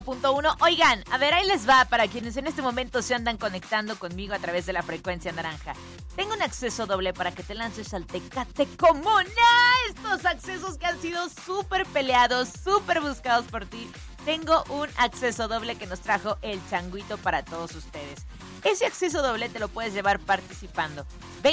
.1. Oigan, a ver, ahí les va para quienes en este momento se andan conectando conmigo a través de la frecuencia naranja. Tengo un acceso doble para que te lances al Tecate Comuna. Estos accesos que han sido súper peleados, súper buscados por ti. Tengo un acceso doble que nos trajo el Changuito para todos ustedes. Ese acceso doble te lo puedes llevar participando.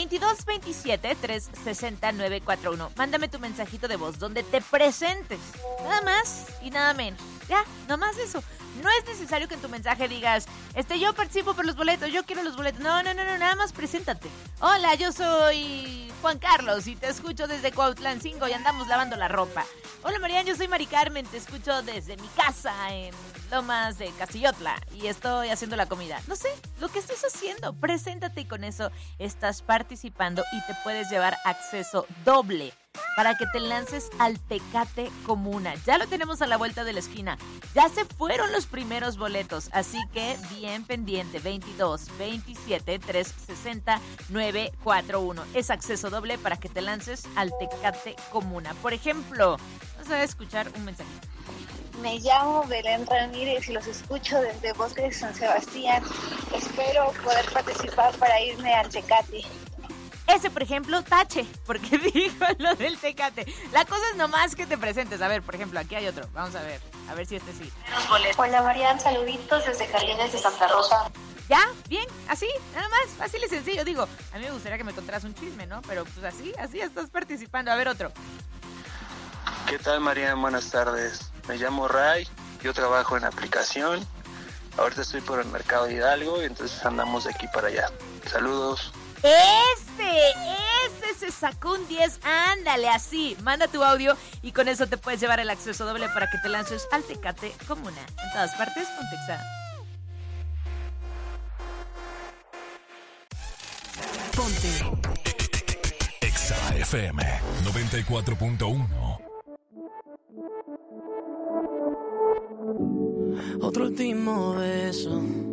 2227-360-941. Mándame tu mensajito de voz donde te presentes. Nada más y nada menos. Ya, nomás eso. No es necesario que en tu mensaje digas, yo participo por los boletos, yo quiero los boletos. No, nada más preséntate. Hola, yo soy Juan Carlos y te escucho desde Cuautlancingo y andamos lavando la ropa. Hola, Marian, yo soy Mari Carmen, te escucho desde mi casa en Lomas de Castillotla y estoy haciendo la comida. No sé, lo que estés haciendo, preséntate y con eso estás participando y te puedes llevar acceso doble para que te lances al Tecate Comuna. Ya lo tenemos a la vuelta de la esquina. Ya se fueron los primeros boletos, así que bien pendiente. 2227-360-941. Es acceso doble para que te lances al Tecate Comuna. Por ejemplo, vamos a escuchar un mensajito. Me llamo Belén Ramírez y los escucho desde Bosque de San Sebastián. Espero poder participar para irme al Tecate. Ese, por ejemplo, tache, porque dijo lo del Tecate. La cosa es nomás que te presentes. A ver, por ejemplo, aquí hay otro. Vamos a ver si este sí. Hola, Marian, saluditos desde Jardines de Santa Rosa. ¿Ya? ¿Bien? ¿Así? Nada más, fácil y sencillo. Digo, a mí me gustaría que me contaras un chisme, ¿no? Pero pues así estás participando. A ver, otro. ¿Qué tal, Marian? Buenas tardes. Me llamo Ray, yo trabajo en aplicación. Ahorita estoy por el Mercado Hidalgo y entonces andamos de aquí para allá. Saludos. Ese se sacó un 10, ándale, así, manda tu audio y con eso te puedes llevar el acceso doble para que te lances al Tecate Comuna, en todas partes, con Texa. Ponte Exa FM 94.1. Otro último beso